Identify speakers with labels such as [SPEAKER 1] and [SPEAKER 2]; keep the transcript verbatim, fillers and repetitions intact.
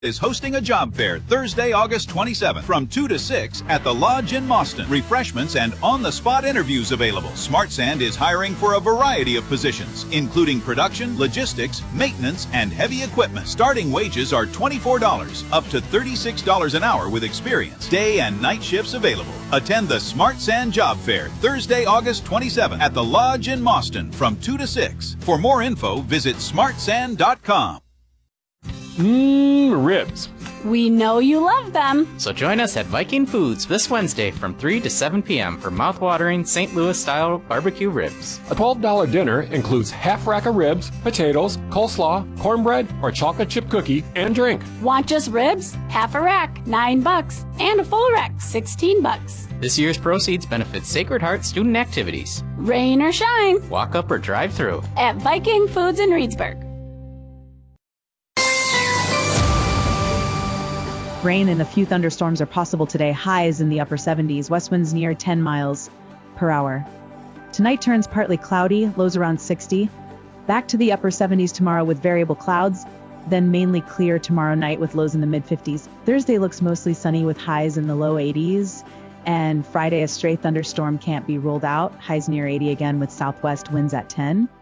[SPEAKER 1] is hosting a job fair Thursday, August twenty-seventh from two to six at the Lodge in Mauston. Refreshments and on-the-spot interviews available. Smart Sand is hiring for a variety of positions, including production, logistics, maintenance, and heavy equipment. Starting wages are twenty-four dollars, up to thirty-six dollars an hour with experience. Day and night shifts available. Attend the Smart Sand Job Fair Thursday, August twenty-seventh at the Lodge in Mauston from two to six. For more info, visit smart sand dot com.
[SPEAKER 2] Mmm, ribs.
[SPEAKER 3] We know you love them.
[SPEAKER 4] So join us at Viking Foods this Wednesday from three to seven p.m. for mouth-watering Saint Louis-style barbecue ribs.
[SPEAKER 2] A twelve dollar dinner includes half rack of ribs, potatoes, coleslaw, cornbread, or chocolate chip cookie, and drink.
[SPEAKER 3] Want just ribs? Half a rack, nine bucks. And a full rack, sixteen bucks.
[SPEAKER 4] This year's proceeds benefit Sacred Heart student activities.
[SPEAKER 3] Rain or shine.
[SPEAKER 4] Walk up or drive through.
[SPEAKER 3] At Viking Foods in Reedsburg.
[SPEAKER 5] Rain and a few thunderstorms are possible today, highs in the upper seventies, west winds near ten miles per hour. Tonight turns partly cloudy, lows around sixty. Back to the upper seventies tomorrow with variable clouds, then mainly clear tomorrow night with lows in the mid fifties. Thursday looks mostly sunny with highs in the low eighties. And Friday, a stray thunderstorm can't be ruled out, highs near eighty again with southwest winds at ten.